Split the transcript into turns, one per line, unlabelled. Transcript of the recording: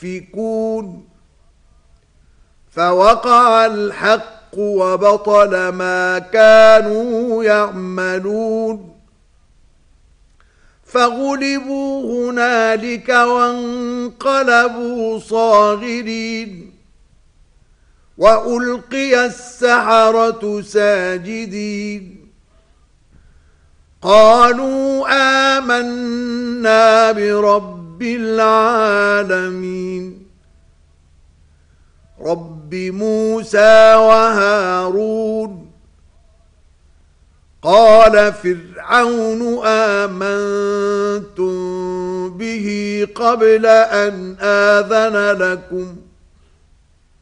مؤفكون فوقع الحق وبطل ما كانوا يعملون فغلبوا هنالك وانقلبوا صاغرين وألقي السحرة ساجدين قالوا آمنا برب العالمين رب موسى وهارون قال فرعون آمنتم به قبل أن آذن لكم